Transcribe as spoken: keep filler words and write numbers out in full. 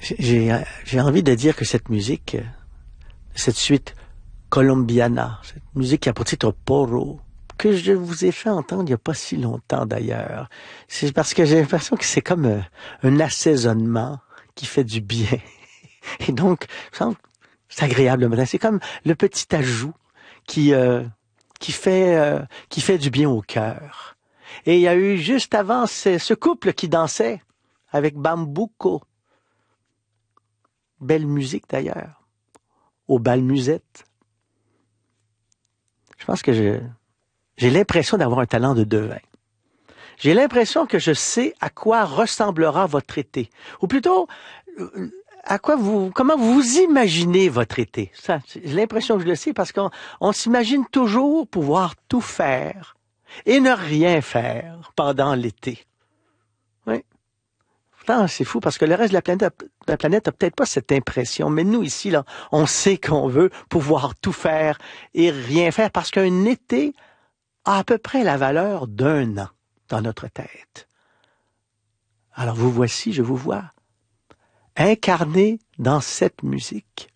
J'ai, j'ai envie de dire que cette musique, cette suite colombiana, cette musique qui a pour titre Porro, que je vous ai fait entendre il n'y a pas si longtemps d'ailleurs, c'est parce que j'ai l'impression que c'est comme un, un assaisonnement qui fait du bien. Et donc, c'est agréable le matin. C'est comme le petit ajout qui euh, qui fait euh, qui fait du bien au cœur. Et il y a eu juste avant ce, ce couple qui dansait avec Bambuco. Belle musique d'ailleurs, au bal musette. Je pense que je, j'ai l'impression d'avoir un talent de devin. J'ai l'impression que je sais à quoi ressemblera votre été. Ou plutôt, à quoi vous, comment vous imaginez votre été. Ça, j'ai l'impression que je le sais parce qu'on on s'imagine toujours pouvoir tout faire et ne rien faire pendant l'été. Oui. Pourtant, c'est fou parce que le reste de la planète, de la planète a peut-être pas cette impression. Mais nous, ici, là, on sait qu'on veut pouvoir tout faire et rien faire parce qu'un été a à peu près la valeur d'un an dans notre tête. Alors vous voici, je vous vois, incarné dans cette musique.